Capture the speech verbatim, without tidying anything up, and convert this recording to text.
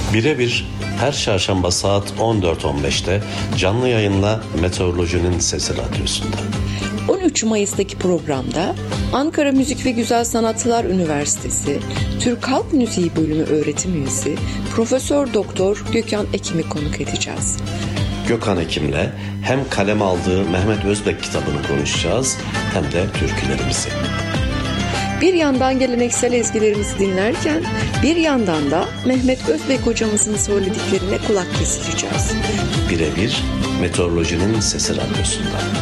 Birebir her çarşamba saat on dört on beşte canlı yayınla Meteorolojinin Sesi Radyosu'nda. on üç Mayıs'taki programda Ankara Müzik ve Güzel Sanatlar Üniversitesi Türk Halk Müziği Bölümü öğretim üyesi Profesör Doktor Gökhan Ekim'i konuk edeceğiz. Gökhan Ekim'le hem kaleme aldığı Mehmet Özbek kitabını konuşacağız hem de türkülerimizi. Bir yandan geleneksel ezgilerimizi dinlerken bir yandan da Mehmet Özbek hocamızın söylediklerine kulak kestireceğiz. Birebir Meteorolojinin Sesi Radyosu'nda.